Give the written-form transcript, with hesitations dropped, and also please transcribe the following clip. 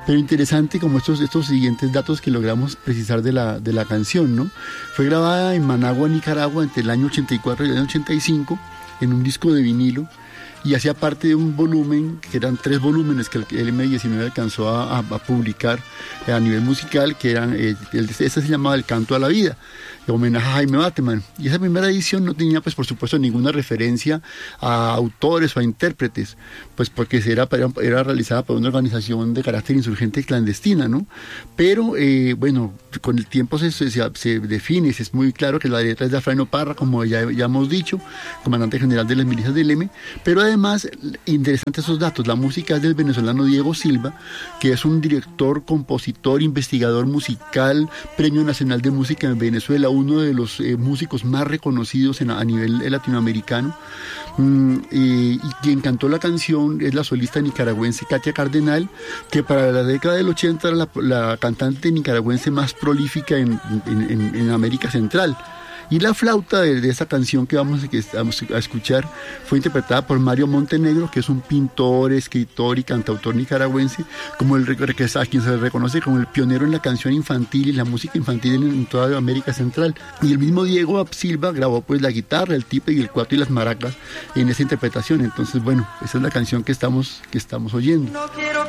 Pero interesante como estos siguientes datos que logramos precisar de la canción, ¿no? Fue grabada en Managua, Nicaragua, entre el año 84 y el año 85, en un disco de vinilo, y hacía parte de un volumen, que eran 3 volúmenes que el M19 alcanzó a publicar a nivel musical, que eran, este se llamaba El Canto a la Vida, de homenaje a Jaime Bateman. Y esa primera edición no tenía, pues por supuesto, ninguna referencia a autores o a intérpretes, pues porque era realizada por una organización de carácter insurgente clandestina, ¿no? Pero, bueno, con el tiempo se define, es muy claro que la letra es de Efraín Parra, como ya hemos dicho, comandante general de las milicias del M, pero además, interesantes esos datos, la música es del venezolano Diego Silva, que es un director, compositor, investigador musical, Premio Nacional de Música en Venezuela, uno de los músicos más reconocidos a nivel latinoamericano, y quien cantó la canción es la solista nicaragüense Katia Cardenal, que para la década del 80 era la cantante nicaragüense más prolífica en América Central. Y la flauta de esa canción que vamos a escuchar fue interpretada por Mario Montenegro, que es un pintor, escritor y cantautor nicaragüense, a quien se le reconoce como el pionero en la canción infantil y la música infantil en toda América Central. Y el mismo Diego Silva grabó pues la guitarra, el tiple y el cuatro y las maracas en esa interpretación. Entonces, bueno, esa es la canción que estamos oyendo. No quiero